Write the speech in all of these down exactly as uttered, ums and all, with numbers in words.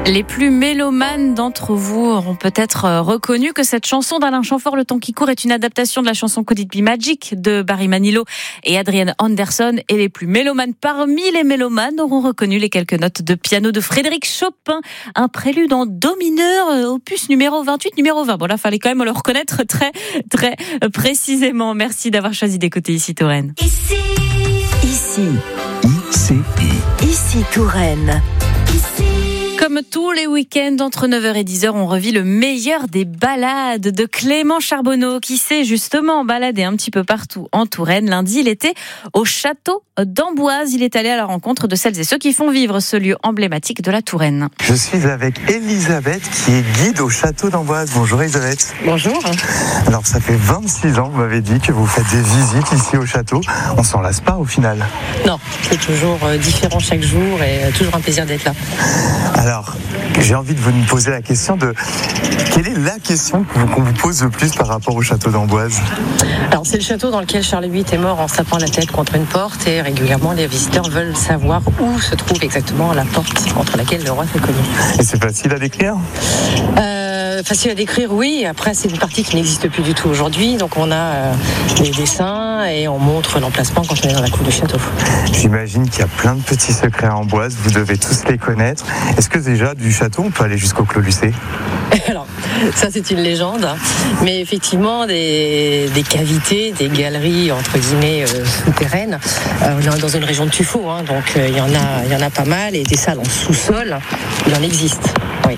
Les plus mélomanes d'entre vous auront peut-être reconnu que cette chanson d'Alain Chamfort, Le temps qui court, est une adaptation de la chanson Could It Be Magic de Barry Manilow et Adrienne Anderson. Et les plus mélomanes parmi les mélomanes auront reconnu les quelques notes de piano de Frédéric Chopin, un prélude en do mineur, opus numéro vingt-huit, numéro vingt. Bon, là, fallait quand même le reconnaître très, très précisément. Merci d'avoir choisi d'écouter Ici Touraine. Ici, Ici, I C I. Ici Touraine. ici. Comme tous les week-ends, entre neuf heures et dix heures, on revit le meilleur des balades de Clément Charbonneau, qui s'est justement baladé un petit peu partout en Touraine. Lundi, il était au château d'Amboise. Il est allé à la rencontre de celles et ceux qui font vivre ce lieu emblématique de la Touraine. Je suis avec Elisabeth, qui est guide au château d'Amboise. Bonjour Elisabeth. Bonjour. Alors ça fait vingt-six ans, vous m'avez dit, que vous faites des visites ici au château. On s'en lasse pas au final. Non, c'est toujours différent chaque jour et toujours un plaisir d'être là. Alors, j'ai envie de vous poser la question de... Quelle est la question qu'on vous pose le plus par rapport au château d'Amboise ? Alors c'est le château dans lequel Charles huit est mort en se tapant la tête contre une porte et régulièrement les visiteurs veulent savoir où se trouve exactement la porte entre laquelle le roi s'est connu. Et c'est facile à décrire ? Euh, facile à décrire, oui. Après, c'est une partie qui n'existe plus du tout aujourd'hui. Donc on a euh, des dessins et on montre l'emplacement quand on est dans la cour du château. J'imagine qu'il y a plein de petits secrets à Amboise, vous devez tous les connaître. Est-ce que déjà, du château, on peut aller jusqu'au Clos Lucé ? Alors, ça c'est une légende, mais effectivement des, des cavités, des galeries entre guillemets euh, souterraines. Euh, on est dans une région de tuffeau, hein, donc il euh, y en a, il y en a pas mal et des salles en sous-sol, il en existe. Oui.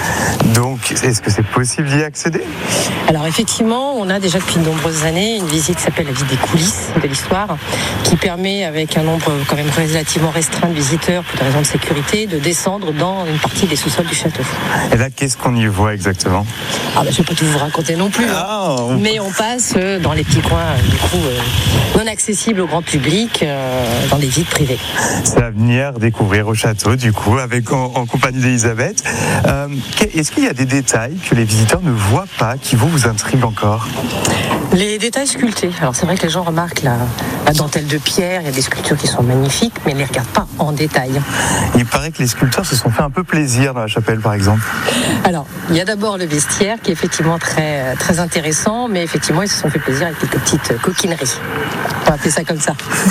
Donc, est-ce que c'est possible d'y accéder ? Alors effectivement, on a déjà depuis de nombreuses années une visite qui s'appelle la visite des coulisses de l'histoire, qui permet avec un nombre quand même relativement restreint de visiteurs pour des raisons de sécurité de descendre dans une partie des sous-sols du château. Et là, qu'est-ce qu'on y voit exactement ? Ah bah, je ne vais pas tout vous raconter non plus, hein. Ah, on... Mais on passe dans les petits coins du coup euh, non accessibles au grand public, euh, dans des visites privées. C'est à venir découvrir au château, du coup, avec en, en compagnie d'Elisabeth. Euh, est-ce qu'il y a des détails que les visiteurs ne voient pas, qui vous, vous intriguent encore ? Les détails sculptés. Alors c'est vrai que les gens remarquent la, la dentelle de pierre, il y a des sculptures qui sont magnifiques, mais ils ne les regardent pas en détail. Il paraît que les sculpteurs se sont fait un peu plaisir dans la chapelle, par exemple. Alors, il y a d'abord le vestiaire qui est effectivement très, très intéressant, mais effectivement, ils se sont fait plaisir avec quelques petites coquineries. On va appeler ça comme ça.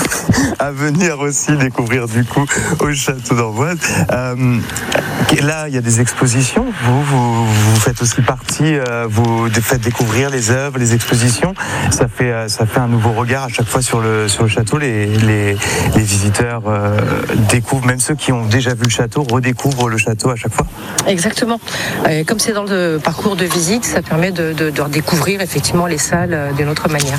À venir aussi découvrir du coup au château d'Amboise. Euh, là, il y a des expositions. Vous, vous, vous faites aussi partie, euh, vous faites découvrir les œuvres, les expositions. Ça fait, euh, ça fait un nouveau regard à chaque fois sur le, sur le château. Les, les, les visiteurs euh, découvrent, même ceux qui ont déjà vu le château, redécouvrent le château à chaque fois. Exactement. Euh, comme c'est dans le parcours de visite, ça permet de, de, de redécouvrir effectivement les salles d'une autre manière.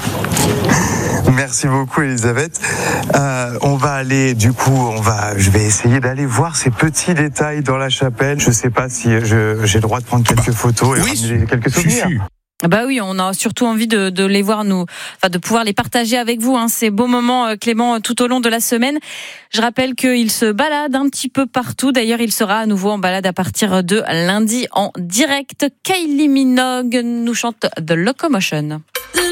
Merci beaucoup Elisabeth. Euh, on va aller, du coup, on va, je vais essayer d'aller voir ces petits détails dans la chapelle. Je ne sais pas si je, j'ai le droit de prendre quelques photos et Oui, ramener quelques souvenirs. Chuchu. Bah oui, on a surtout envie de, de les voir nous, enfin de pouvoir les partager avec vous, hein, ces beaux moments, Clément, tout au long de la semaine. Je rappelle qu'il se balade un petit peu partout. D'ailleurs, il sera à nouveau en balade à partir de lundi en direct. Kylie Minogue nous chante The Locomotion.